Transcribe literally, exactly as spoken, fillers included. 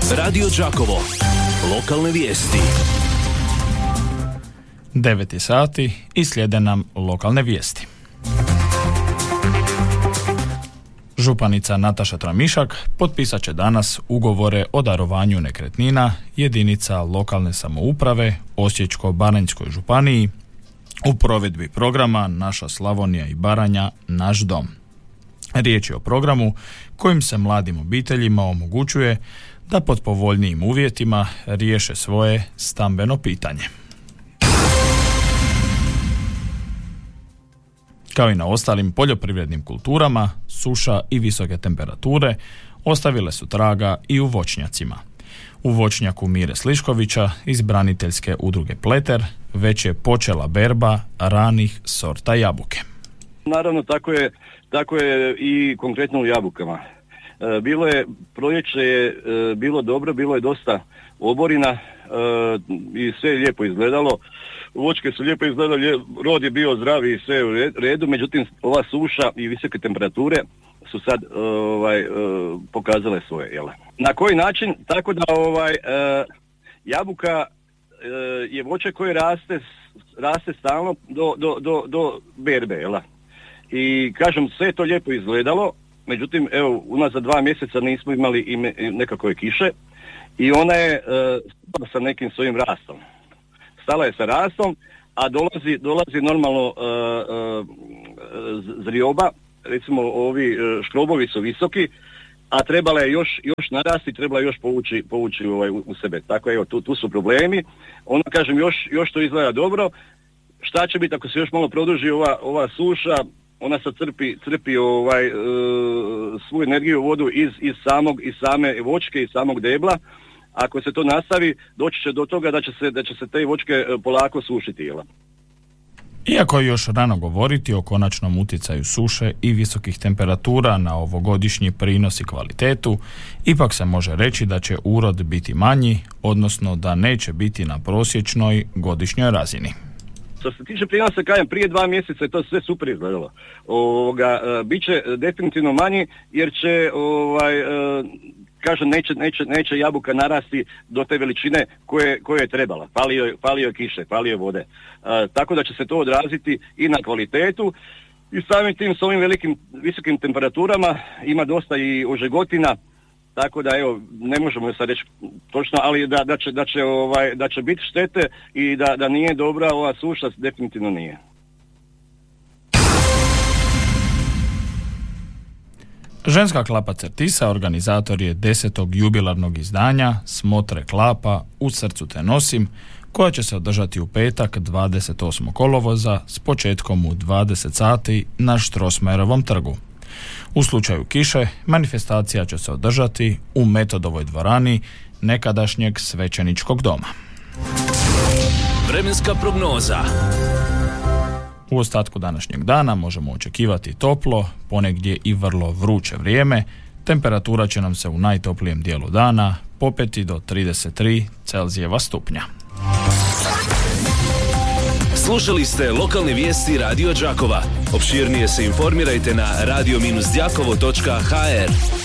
Radio Đakovo. Lokalne vijesti. devet je sati i slijede nam lokalne vijesti. Županica Nataša Tramišak potpisat će danas ugovore o darovanju nekretnina jedinica lokalne samouprave Osječko-baranjskoj županiji u provedbi programa Naša Slavonija i Baranja, naš dom. Riječ je o programu kojim se mladim obiteljima omogućuje da pod povoljnijim uvjetima riješe svoje stambeno pitanje. Kao i na ostalim poljoprivrednim kulturama, suša i visoke temperature ostavile su traga i u voćnjacima. U voćnjaku Mire Sliškovića iz braniteljske udruge Pleter već je počela berba ranih sorta jabuke. Naravno, tako je, tako je i konkretno u jabukama. E, bilo je, proljeće je e, bilo dobro, bilo je dosta oborina e, i sve je lijepo izgledalo. Voćke su lijepo izgledale, rod je bio zdravi i sve u redu, međutim ova suša i visoke temperature su sad ovaj, pokazale svoje. Jel? Na koji način? Tako da ovaj, jabuka je voće koje raste, raste stalno do, do, do, do berbe. Jel? I kažem, sve je to lijepo izgledalo, međutim evo unazad dva mjeseca nismo imali ime, nekakve kiše i ona je uh, sa nekim svojim rastom. Stala je sa rastom, a dolazi, dolazi normalno uh, uh, zrioba, recimo ovi uh, škrobovi su visoki, a trebala je još, još narasti, trebala je još povući, povući ovaj, u, u sebe. Tako evo, tu, tu su problemi. Ono, kažem, još, još to izgleda dobro. Šta će biti ako se još malo produži ova, ova suša, ona sad crpi, crpi ovaj, uh, svu energiju, vodu iz, iz, samog, iz same voćke, iz samog debla. Ako se to nastavi, doći će do toga da će se, da će se te voćke polako sušiti. Jel? Iako je još rano govoriti o konačnom utjecaju suše i visokih temperatura na ovogodišnji prinos i kvalitetu, ipak se može reći da će urod biti manji, odnosno da neće biti na prosječnoj godišnjoj razini. Što se tiče prinosa, kažem, prije dva mjeseca je to sve super izgledalo. Ovoga, uh, bit će definitivno manji jer će ovaj, uh, kažem, neće, neće, neće jabuka narasti do te veličine koje, koje je trebala. Falio, falio kiše, falio vode. A, tako da će se to odraziti i na kvalitetu i samim tim s ovim velikim, visokim temperaturama ima dosta i ožegotina, tako da evo, ne možemo sad reći točno, ali da, da će, da će, ovaj, da će biti štete i da, da nije dobra ova suša, definitivno nije. Ženska klapa Certisa organizator je desetog jubilarnog izdanja Smotre klapa U srcu te nosim, koja će se održati u petak dvadeset osmog kolovoza s početkom u dvadeset sati na Štrosmajerovom trgu. U slučaju kiše, manifestacija će se održati u Metodovoj dvorani nekadašnjeg svećeničkog doma. Vremenska prognoza. U ostatku današnjeg dana možemo očekivati toplo, ponegdje i vrlo vruće vrijeme. Temperatura će nam se u najtoplijem dijelu dana popeti do trideset tri Celzijeva stupnja. Slušali ste lokalne vijesti Radio Đakova. Opširnije se informirajte na radio dash đakovo točka ha er.